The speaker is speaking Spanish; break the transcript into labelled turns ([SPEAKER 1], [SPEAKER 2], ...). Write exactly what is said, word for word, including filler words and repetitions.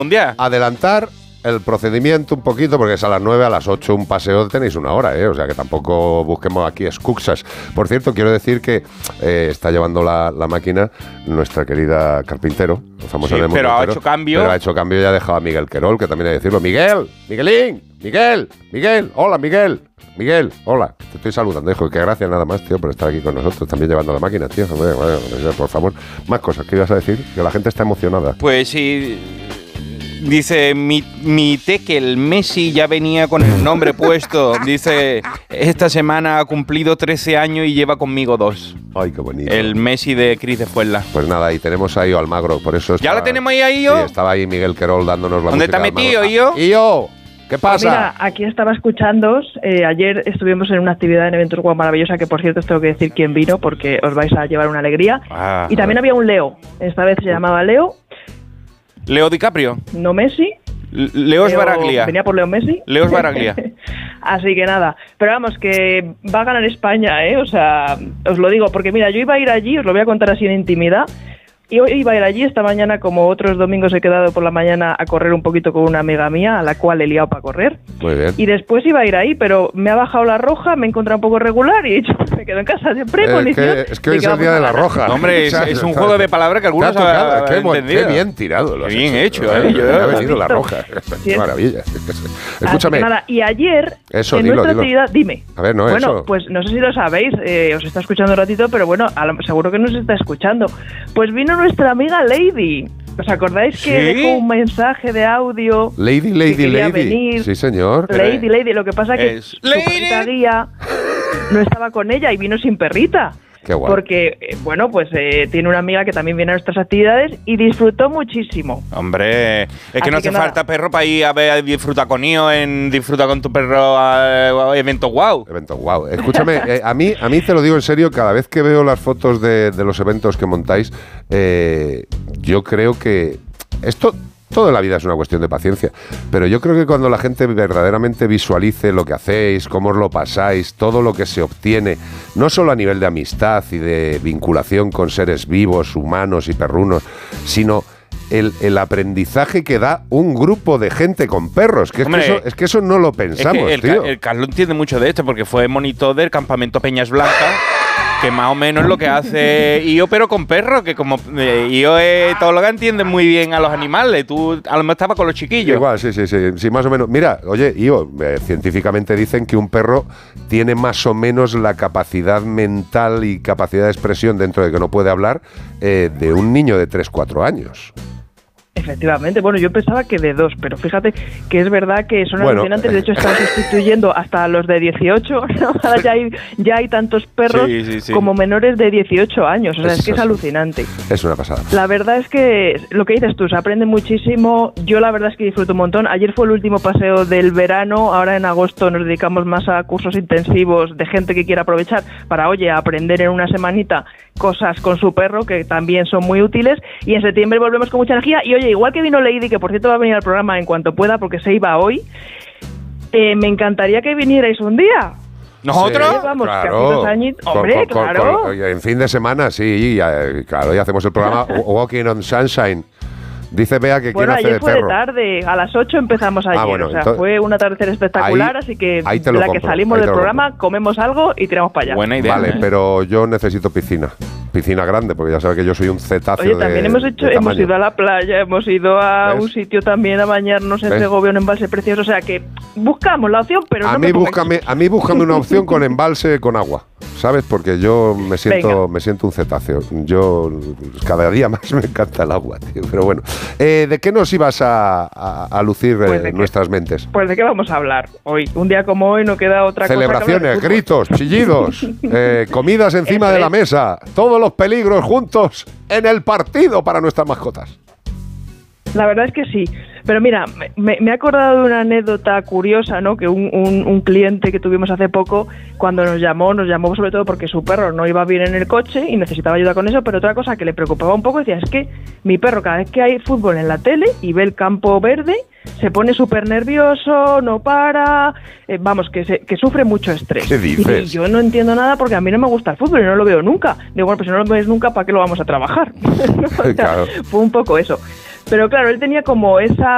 [SPEAKER 1] mundial.
[SPEAKER 2] Adelantar el procedimiento un poquito, porque es a las nueve, a las ocho un paseo tenéis una hora, ¿eh? O sea que tampoco busquemos aquí excursas. Por cierto, quiero decir que eh, está llevando la, la máquina nuestra querida Carpintero, famosa
[SPEAKER 1] sí,
[SPEAKER 2] de
[SPEAKER 1] pero
[SPEAKER 2] Montero,
[SPEAKER 1] ha hecho cambio.
[SPEAKER 2] Pero ha hecho cambio y ha dejado a Miguel Querol, que también hay que decirlo. Miguel, Miguelín, Miguel, Miguel, hola Miguel, Miguel, hola. Te estoy saludando, hijo, que gracias nada más, tío, por estar aquí con nosotros, también llevando la máquina, tío. Bueno, bueno, por favor, más cosas. ¿Qué ibas a decir? Que la gente está emocionada.
[SPEAKER 1] Pues sí. Dice, mi, mi Tekel Messi ya venía con el nombre puesto. Dice, esta semana ha cumplido trece años y lleva conmigo dos.
[SPEAKER 2] Ay, qué bonito.
[SPEAKER 1] El Messi de Cris de Fuenla.
[SPEAKER 2] Pues nada, y tenemos ahí a Almagro, por eso
[SPEAKER 1] ¿Ya
[SPEAKER 2] estaba,
[SPEAKER 1] la tenemos ahí, ahí, yo?
[SPEAKER 2] Sí, estaba ahí Miguel Querol dándonos la
[SPEAKER 1] ¿Dónde
[SPEAKER 2] música.
[SPEAKER 1] está metido, yo?
[SPEAKER 2] ¿Y yo? ¿Qué pasa?
[SPEAKER 3] Pues mira, aquí estaba escuchándoos. Eh, ayer estuvimos en una actividad en Eventos Guau maravillosa, que por cierto os tengo que decir quién vino, porque os vais a llevar una alegría.
[SPEAKER 1] Ah,
[SPEAKER 3] y también había un Leo. Esta vez se llamaba Leo.
[SPEAKER 1] Leo DiCaprio.
[SPEAKER 3] No Messi.
[SPEAKER 1] Leo Baraglia.
[SPEAKER 3] Venía por Leo Messi.
[SPEAKER 1] Leo Baraglia.
[SPEAKER 3] Así que nada, pero vamos, que va a ganar España, ¿eh? O sea, os lo digo, porque mira, yo iba a ir allí, os lo voy a contar así en intimidad, y hoy iba a ir allí esta mañana, como otros domingos he quedado por la mañana a correr un poquito con una amiga mía, a la cual he liado para correr.
[SPEAKER 2] Muy bien.
[SPEAKER 3] Y después iba a ir ahí, pero me ha bajado la roja, me he encontrado un poco regular y he dicho, me quedo en casa de premonición.
[SPEAKER 2] Eh, que, es que hoy es el día de la roja.
[SPEAKER 1] No, hombre, es, es un juego de palabras que algunos
[SPEAKER 2] han
[SPEAKER 1] han entendido.
[SPEAKER 2] Qué bien tirado. Lo
[SPEAKER 1] Qué
[SPEAKER 2] has
[SPEAKER 1] bien
[SPEAKER 2] hecho,
[SPEAKER 1] hecho, ¿eh?
[SPEAKER 2] Me ha venido la
[SPEAKER 3] visto?
[SPEAKER 2] roja.
[SPEAKER 3] Sí,
[SPEAKER 2] Qué maravilla. Escúchame.
[SPEAKER 3] Así que nada, y ayer,
[SPEAKER 2] Eso,
[SPEAKER 3] en
[SPEAKER 2] dilo,
[SPEAKER 3] nuestra
[SPEAKER 2] dilo.
[SPEAKER 3] actividad, dime.
[SPEAKER 2] A ver, no,
[SPEAKER 3] bueno,
[SPEAKER 2] eso.
[SPEAKER 3] pues no sé si lo sabéis, eh, os está escuchando un ratito, pero bueno, a lo, seguro que nos está escuchando. Pues vino nuestra amiga Lady. ¿Os acordáis que
[SPEAKER 1] ¿Sí?
[SPEAKER 3] dejó un mensaje de audio?
[SPEAKER 2] Lady, Lady,
[SPEAKER 3] que quería
[SPEAKER 2] Lady.
[SPEAKER 3] venir?
[SPEAKER 2] Sí, señor.
[SPEAKER 3] Lady, Lady. Lo que pasa que
[SPEAKER 1] Es-
[SPEAKER 3] su
[SPEAKER 1] Lady.
[SPEAKER 3] perrita guía no estaba con ella y vino sin perrita.
[SPEAKER 2] Qué guay.
[SPEAKER 3] Porque, eh, bueno, pues eh, tiene una amiga que también viene a nuestras actividades y disfrutó muchísimo.
[SPEAKER 1] Hombre, es que
[SPEAKER 3] Así
[SPEAKER 1] no hace
[SPEAKER 3] que nada.
[SPEAKER 1] falta perro para ir a ver a disfrutar con ellos en disfruta con tu perro a, a eventos guau.
[SPEAKER 2] Evento, wow. Escúchame, eh, a mí a mí te lo digo en serio, cada vez que veo las fotos de, de los eventos que montáis, eh, yo creo que esto, todo en la vida es una cuestión de paciencia, pero yo creo que cuando la gente verdaderamente visualice lo que hacéis, cómo os lo pasáis, todo lo que se obtiene, no solo a nivel de amistad y de vinculación con seres vivos, humanos y perrunos, sino el, el aprendizaje que da un grupo de gente con perros, que es,
[SPEAKER 1] Hombre,
[SPEAKER 2] que, eso, es que eso no lo
[SPEAKER 1] Es
[SPEAKER 2] pensamos,
[SPEAKER 1] que el,
[SPEAKER 2] tío.
[SPEAKER 1] Ca- el Carlos entiende mucho de esto porque fue monitor del campamento Peñas Blancas, que más o menos es lo que hace I O, pero con perros, que como eh, I O es todo lo que entiende muy bien a los animales. Tú a lo mejor estabas con los chiquillos.
[SPEAKER 2] Igual, sí, sí, sí, sí, más o menos. Mira, oye, Io, eh, científicamente dicen que un perro tiene más o menos la capacidad mental y capacidad de expresión, dentro de que no puede hablar, eh, de un niño de tres cuatro años.
[SPEAKER 3] Efectivamente, bueno, yo pensaba que de dos, pero fíjate que es verdad que son
[SPEAKER 2] Bueno.
[SPEAKER 3] alucinantes, de hecho están sustituyendo hasta los de dieciocho, ¿no? Ahora ya hay, ya hay tantos perros
[SPEAKER 1] Sí, sí, sí.
[SPEAKER 3] como menores de dieciocho años, o sea, es,
[SPEAKER 2] Es
[SPEAKER 3] que es
[SPEAKER 2] así.
[SPEAKER 3] alucinante.
[SPEAKER 2] Es una pasada.
[SPEAKER 3] La verdad es que lo que dices tú, se aprende muchísimo, yo la verdad es que disfruto un montón. Ayer fue el último paseo del verano, ahora en agosto nos dedicamos más a cursos intensivos de gente que quiera aprovechar para, oye, aprender en una semanita cosas con su perro, que también son muy útiles, y en septiembre volvemos con mucha energía. Y oye, igual que vino Lady, que por cierto va a venir al programa en cuanto pueda porque se iba hoy, eh, me encantaría que vinierais un día.
[SPEAKER 1] ¿Nosotros?
[SPEAKER 3] Sí, vamos, que hace dos añitos. Hombre, claro.
[SPEAKER 2] con- en fin de semana, sí, ya, claro, y hacemos el programa Walking on Sunshine. Dice Bea que
[SPEAKER 3] Bueno,
[SPEAKER 2] quién hace
[SPEAKER 3] ayer
[SPEAKER 2] de
[SPEAKER 3] fue de
[SPEAKER 2] perro.
[SPEAKER 3] tarde, a las ocho empezamos ayer,
[SPEAKER 2] Ah, bueno,
[SPEAKER 3] o sea,
[SPEAKER 2] entonces-
[SPEAKER 3] fue un atardecer espectacular,
[SPEAKER 2] Ahí-
[SPEAKER 3] así que
[SPEAKER 2] ahí te lo
[SPEAKER 3] la que
[SPEAKER 2] compro,
[SPEAKER 3] salimos
[SPEAKER 2] ahí
[SPEAKER 3] del
[SPEAKER 2] te lo
[SPEAKER 3] programa, comemos algo y tiramos para allá.
[SPEAKER 1] Buena idea.
[SPEAKER 2] Vale,
[SPEAKER 1] ¿eh?
[SPEAKER 2] pero yo necesito piscina. Piscina grande, porque ya sabes que yo soy un cetáceo.
[SPEAKER 3] Oye,
[SPEAKER 2] de-
[SPEAKER 3] también hemos hecho,
[SPEAKER 2] de
[SPEAKER 3] hemos
[SPEAKER 2] tamaño.
[SPEAKER 3] ido a la playa, hemos ido a
[SPEAKER 2] ¿Ves?
[SPEAKER 3] un sitio también a bañarnos en
[SPEAKER 2] ¿Ves?
[SPEAKER 3] Segovia, un embalse precioso, o sea que buscamos la opción, pero
[SPEAKER 2] A
[SPEAKER 3] no
[SPEAKER 2] mí,
[SPEAKER 3] me pongáis-
[SPEAKER 2] búscame, a mí búscame una opción con embalse con agua, ¿sabes? Porque yo me siento,
[SPEAKER 3] Venga.
[SPEAKER 2] me siento un cetáceo. Yo cada día más me encanta el agua, tío. Pero bueno, eh, ¿de qué nos ibas a, a- a lucir eh,
[SPEAKER 3] Pues de qué-
[SPEAKER 2] nuestras mentes?
[SPEAKER 3] Pues de qué vamos a hablar hoy, un día como hoy no queda otra
[SPEAKER 2] Celebraciones,
[SPEAKER 3] cosa que hablar de
[SPEAKER 2] gritos, chillidos, eh, comidas encima
[SPEAKER 3] Eso
[SPEAKER 2] de la
[SPEAKER 3] es.
[SPEAKER 2] mesa, todos los peligros juntos en el partido para nuestras mascotas.
[SPEAKER 3] La verdad es que sí. Pero mira, me, me he acordado de una anécdota curiosa, ¿no? Que un, un, un cliente que tuvimos hace poco, cuando nos llamó, nos llamó sobre todo porque su perro no iba bien en el coche y necesitaba ayuda con eso, pero otra cosa que le preocupaba un poco, decía, es que mi perro cada vez que hay fútbol en la tele y ve el campo verde, se pone súper nervioso, no para, eh, vamos, que, se, que sufre mucho estrés.
[SPEAKER 2] ¿Qué dices?
[SPEAKER 3] Y yo no entiendo nada porque a mí no me gusta el fútbol y no lo veo nunca. Digo, bueno, pues si no lo ves nunca, ¿para qué lo vamos a trabajar? O sea,
[SPEAKER 2] Claro.
[SPEAKER 3] fue un poco eso. Pero claro, él tenía como esa